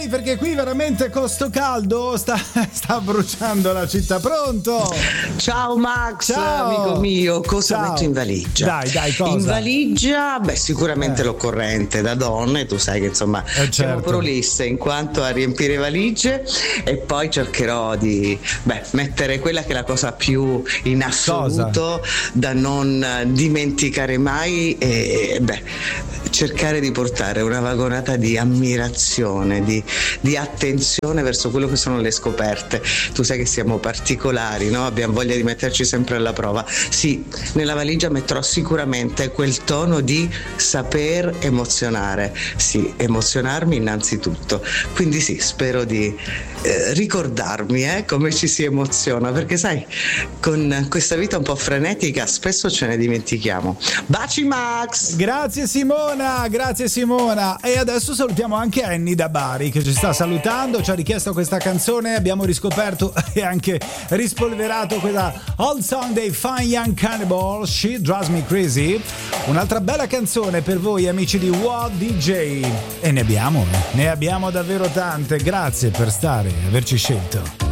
Perché qui veramente con sto caldo sta bruciando la città. Pronto? Ciao Max, Ciao. amico mio, cosa Ciao. metto in valigia? Dai, cosa? In valigia, sicuramente l'occorrente da donne, tu sai che insomma siamo certo. prolisse in quanto a riempire valigie, e poi cercherò di mettere quella che è la cosa più in assoluto da non dimenticare mai, e cercare di portare una vagonata di ammirazione, di attenzione verso quello che sono le scoperte. Tu sai che siamo particolari, no? Abbiamo voglia di metterci sempre alla prova. Sì, nella valigia metterò sicuramente quel tono di saper emozionare, sì, emozionarmi innanzitutto. Quindi sì, spero di ricordarmi come ci si emoziona, perché sai, con questa vita un po' frenetica spesso ce ne dimentichiamo. Baci Max! Grazie Simona. E adesso salutiamo anche Annie da Bari, che ci sta salutando, ci ha richiesto questa canzone, abbiamo riscoperto e anche rispolverato quella old song dei Fine Young Cannibal, She Drives Me Crazy. Un'altra bella canzone per voi amici di What DJ, e ne abbiamo davvero tante. Grazie per averci scelto.